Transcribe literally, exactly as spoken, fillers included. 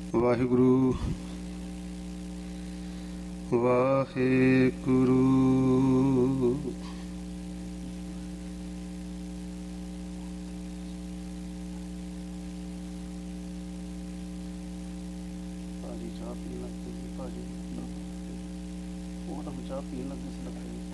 ਵਾਹਿਗੁਰੂ ਵਾਹਿਗੁਰੂ। ਭਾਜੀ ਚਾਹ ਪੀਣ ਲੱਗ ਪਏ ਜੀ। ਭਾਜੀ ਉਹ ਤਾਂ ਚਾਹ ਪੀਣ ਲੱਗੇ ਸੀ ਲੱਗੇ